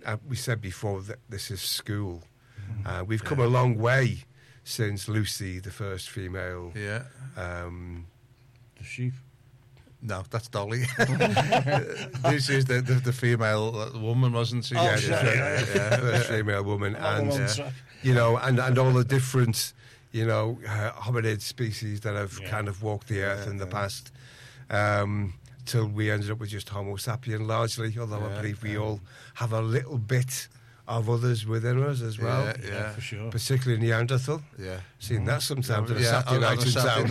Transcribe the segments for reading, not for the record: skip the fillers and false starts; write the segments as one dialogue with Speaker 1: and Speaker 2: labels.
Speaker 1: we said before that this is school. We've come a long way since Lucy, the first female.
Speaker 2: Yeah.
Speaker 3: The sheep.
Speaker 2: No, that's Dolly. Lucy's the female woman, wasn't she?
Speaker 3: Oh,
Speaker 1: First female woman, and and all the different, hominid species that have kind of walked the earth in the past. Till we ended up with just Homo sapien largely, although I believe we all have a little bit of others within us as well.
Speaker 3: Yeah, for sure.
Speaker 1: Particularly Neanderthal.
Speaker 2: Yeah.
Speaker 1: Seen that sometimes on a Saturday night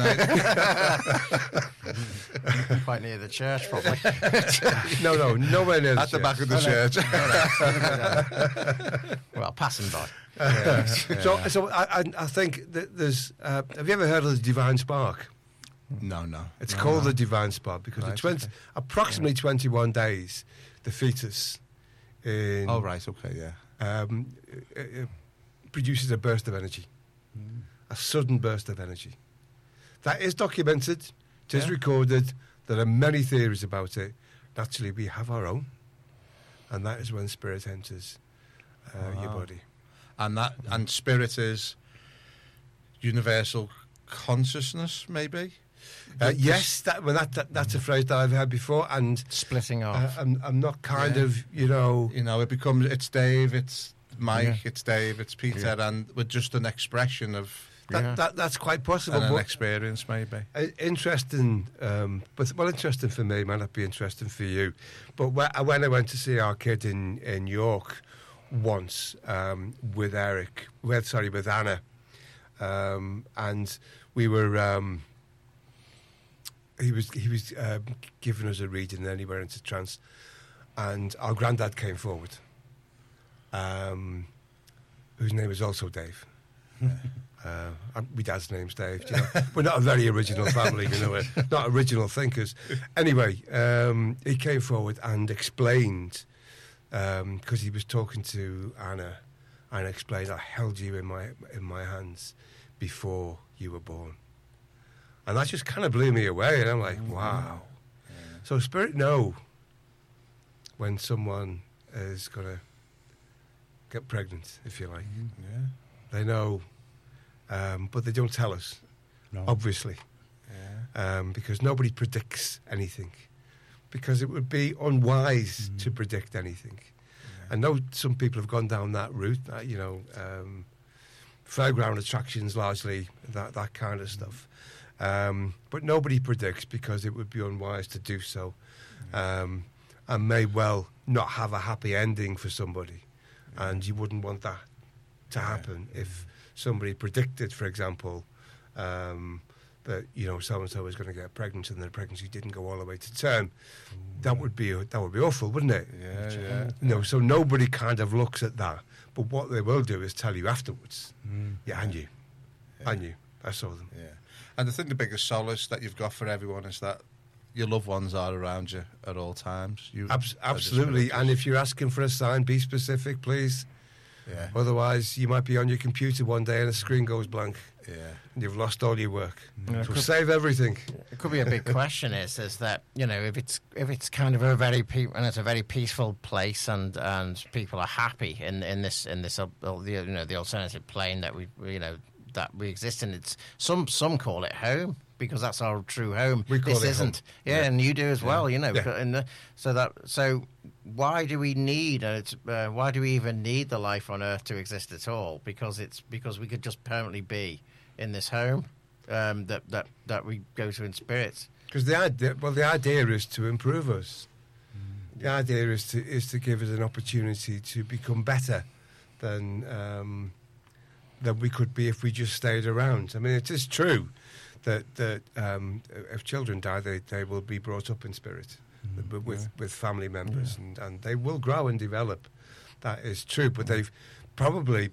Speaker 1: in town.
Speaker 4: Quite near the church, probably.
Speaker 1: No, nowhere near the
Speaker 2: At the
Speaker 1: church.
Speaker 2: back of the church.
Speaker 4: Well, passing by.
Speaker 1: So I think that there's... have you ever heard of the Divine Spark?
Speaker 2: No.
Speaker 1: It's called the Divine Spark because
Speaker 2: Right,
Speaker 1: approximately 21 days, the fetus in...
Speaker 2: Oh, right, okay, yeah.
Speaker 1: Produces a burst of energy. A sudden burst of energy. That is documented. It is recorded. There are many theories about it. Naturally, we have our own. And that is when spirit enters your body.
Speaker 2: And spirit is universal consciousness, maybe?
Speaker 1: Yes, that's a phrase that I've heard before, and
Speaker 4: Splitting off.
Speaker 1: I'm not kind of,
Speaker 2: it becomes, it's Dave, it's Mike, it's Dave, it's Peter, and with just an expression of
Speaker 1: that's quite possible.
Speaker 2: and an experience, maybe.
Speaker 1: Interesting, interesting for me, might not be interesting for you. But when I went to see our kid in York once with Anna, and we were. He was giving us a reading, and then he went into trance, and our granddad came forward, whose name is also Dave. My dad's name's Dave. We're not a very original family, we're not original thinkers. Anyway, he came forward and explained, because he was talking to Anna, and explained, I held you in my hands before you were born. And that just kind of blew me away, and I'm like, wow. Yeah. So spirit know when someone is going to get pregnant, if you like.
Speaker 2: Yeah.
Speaker 1: They know, but they don't tell us, obviously, because nobody predicts anything, because it would be unwise to predict anything. Yeah. I know some people have gone down that route, fairground attractions largely, that kind of stuff. But nobody predicts because it would be unwise to do so, and may well not have a happy ending for somebody, and you wouldn't want that to happen if somebody predicted, for example, that so and so is going to get pregnant and the pregnancy didn't go all the way to term. That would be awful, wouldn't it?
Speaker 2: Yeah.
Speaker 1: So nobody kind of looks at that, but what they will do is tell you afterwards. I knew, I saw them.
Speaker 2: Yeah. And I think the biggest solace that you've got for everyone is that your loved ones are around you at all times.
Speaker 1: Absolutely. And if you're asking for a sign, be specific, please.
Speaker 2: Yeah.
Speaker 1: Otherwise, you might be on your computer one day and the screen goes blank.
Speaker 2: Yeah.
Speaker 1: And you've lost all your work. So save everything.
Speaker 4: It could be a big question is that, if it's kind of a very and it's a very peaceful place and people are happy in this the alternative plane that we exist in. It's some call it home because that's our true home.
Speaker 1: We call
Speaker 4: this
Speaker 1: it
Speaker 4: isn't.
Speaker 1: home.
Speaker 4: Yeah, and you do as well.
Speaker 1: Yeah.
Speaker 4: So why do we need? Why do we even need the life on Earth to exist at all? Because we could just permanently be in this home that we go to in spirit.
Speaker 1: Because the idea is to improve us. The idea is to give us an opportunity to become better than we could be if we just stayed around. I mean, it is true that if children die, they will be brought up in spirit with family members, and they will grow and develop. That is true, but they've probably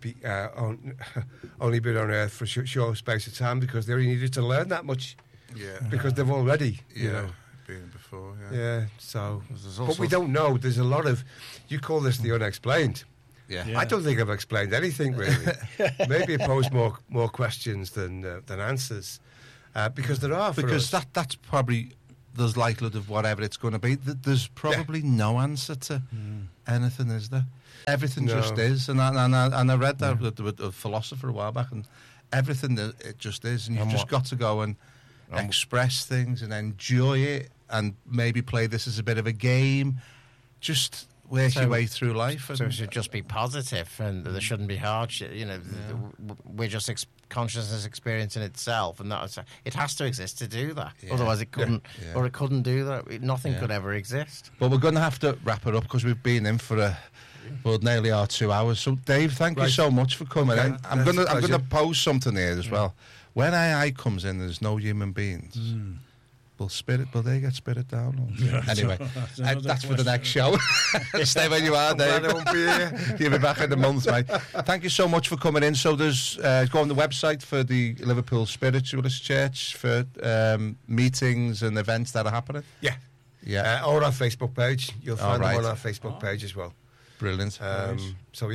Speaker 1: only been on Earth for a short space of time because they only needed to learn that much.
Speaker 2: Yeah.
Speaker 1: Because they've already,
Speaker 2: been before.
Speaker 1: Yeah. So, but we don't know. There's a lot of. You call this the unexplained.
Speaker 2: Yeah.
Speaker 1: I don't think I've explained anything really. Maybe it posed more questions than answers, because there are.
Speaker 2: Because that's probably there's likelihood of whatever it's going to be. There's probably no answer to anything, is there? Everything just is, and I read that with a philosopher a while back, and everything it just is, and you've just got to go and express things and enjoy it, and maybe play this as a bit of a game. Just work your way through life.
Speaker 4: So it should just be positive, and there shouldn't be hardship. We're just consciousness experience in itself, and it has to exist to do that. Otherwise, it couldn't, or it couldn't do that. Nothing could ever exist.
Speaker 2: But we're going to have to wrap it up because we've been in for nearly our 2 hours. So, Dave, thank you so much for coming in. I'm going to pose something here as well. When AI comes in, there's no human beings. Will they get spirit down? Anyway, that's for the next show. Stay where you are, Dave. I won't be here. You'll be back in a month, mate. Thank you so much for coming in. So there's go on the website for the Liverpool Spiritualist Church for meetings and events that are happening.
Speaker 1: Yeah. Or our Facebook page. You'll find them on our Facebook page as well.
Speaker 2: Brilliant.
Speaker 1: So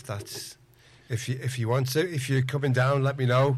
Speaker 1: if you want to, if you're coming down, let me know.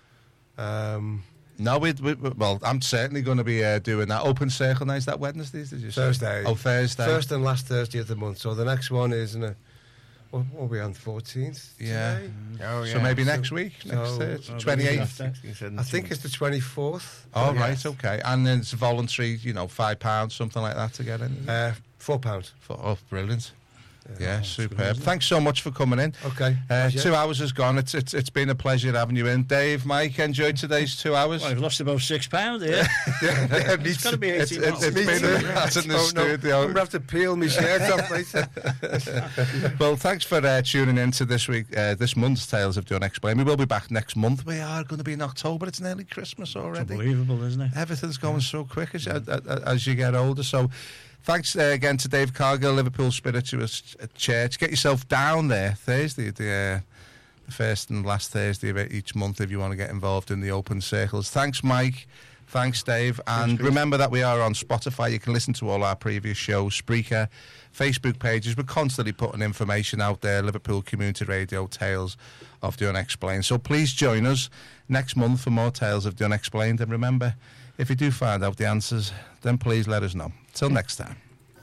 Speaker 2: No, well, I'm certainly going to be doing that. Open Circle Night, is that Wednesdays, did you say?
Speaker 1: Thursday.
Speaker 2: Oh, Thursday.
Speaker 1: First and last Thursday of the month. So the next one is, what are we on, 14th?
Speaker 2: Yeah.
Speaker 1: Today?
Speaker 2: Oh, yeah. So maybe next week, next 28th?
Speaker 1: I think it's the 24th.
Speaker 2: Oh, right, okay. And then it's voluntary, £5, something like that to get in?
Speaker 1: £4.
Speaker 2: Oh, brilliant. Yeah, superb. Thanks so much for coming in.
Speaker 1: Okay.
Speaker 2: 2 hours has gone. It's been a pleasure having you in. Dave, Mike, enjoyed today's 2 hours?
Speaker 3: Well, I've lost about £6 here.
Speaker 1: It's
Speaker 3: got to be 18
Speaker 2: It's been in the studio.
Speaker 1: I'm going to have to peel my shirt off later.
Speaker 2: Well, thanks for tuning in to this month's Tales of the Unexplained. We will be back next month. We are going to be in October. It's nearly Christmas already.
Speaker 3: It's unbelievable, isn't it?
Speaker 2: Everything's going so quick as you get older. So thanks again to Dave Cargill, Liverpool Spiritualist Church. Get yourself down there Thursday, the first and last Thursday of each month if you want to get involved in the open circles. Thanks, Mike. Thanks, Dave. And remember that we are on Spotify. You can listen to all our previous shows, Spreaker, Facebook pages. We're constantly putting information out there. Liverpool Community Radio, Tales of the Unexplained. So please join us next month for more Tales of the Unexplained. And remember, if you do find out the answers, then please let us know. Till next time.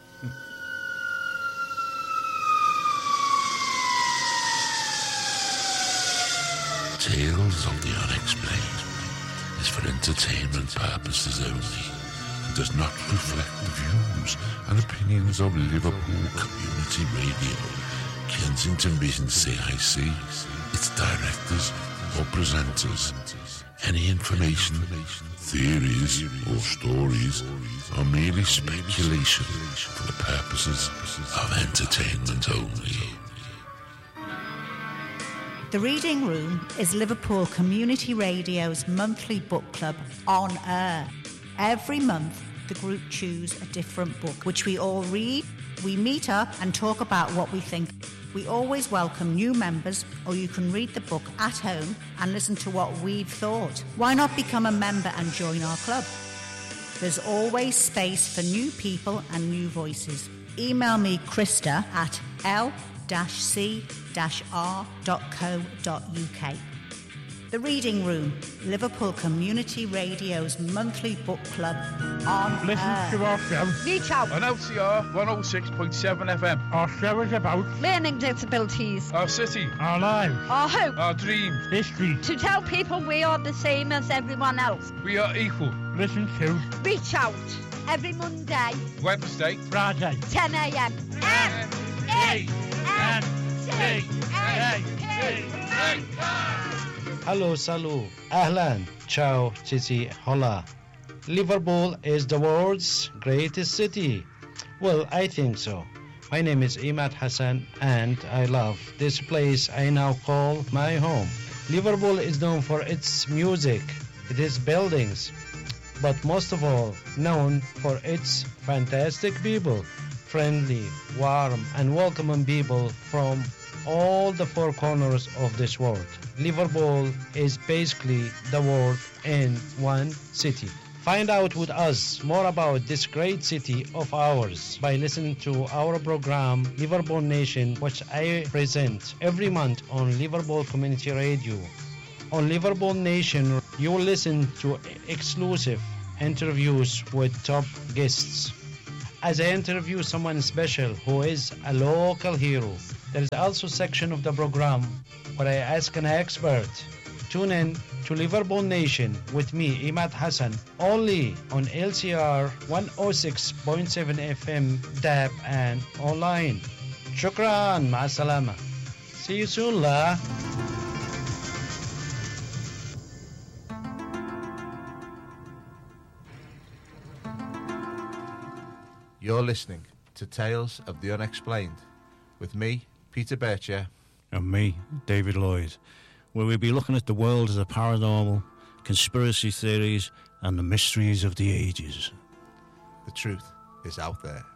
Speaker 5: Tales of the Unexplained is for entertainment purposes only and does not reflect the views and opinions of Liverpool Community Radio, Kensington Mission CIC, its directors or presenters. Any information, theories or stories are merely speculation for the purposes of entertainment only.
Speaker 6: The Reading Room is Liverpool Community Radio's monthly book club on air. Every month, the group choose a different book, which we all read. We meet up and talk about what we think. We always welcome new members, or you can read the book at home and listen to what we've thought. Why not become a member and join our club? There's always space for new people and new voices. Email me, Krista, at l-c-r.co.uk. The Reading Room, Liverpool Community Radio's monthly book club on
Speaker 7: Listen
Speaker 6: air.
Speaker 7: to our show
Speaker 6: Reach out
Speaker 7: on LCR 106.7 FM. Our show is about
Speaker 8: learning disabilities,
Speaker 7: our city, our lives,
Speaker 8: our hope,
Speaker 7: our dreams, history.
Speaker 8: To tell people we are the same as everyone else.
Speaker 7: We are equal. Listen to
Speaker 8: Reach Out every Monday,
Speaker 7: Wednesday, Friday,
Speaker 8: 10 a.m.
Speaker 9: Hello, salut, ahlan, ciao, cici, hola. Liverpool is the world's greatest city. Well, I think so. My name is Imad Hassan and I love this place I now call my home. Liverpool is known for its music, its buildings, but most of all known for its fantastic people, friendly, warm and welcoming people from all the four corners of this world. Liverpool is basically the world in one city. Find out with us more about this great city of ours by listening to our program Liverpool Nation, which I present every month on Liverpool Community Radio. On Liverpool Nation, you will listen to exclusive interviews with top guests. As I interview someone special who is a local hero, there is also a section of the program where I ask an expert. Tune in to Liverpool Nation with me, Imad Hassan, only on LCR 106.7 FM, DAB and online. Shukran, ma'asalama. See you soon, la.
Speaker 2: You're listening to Tales of the Unexplained with me, Peter Bircher.
Speaker 3: And me, David Lloyd, where we'll be looking at the world of the paranormal, conspiracy theories, and the mysteries of the ages.
Speaker 2: The truth is out there.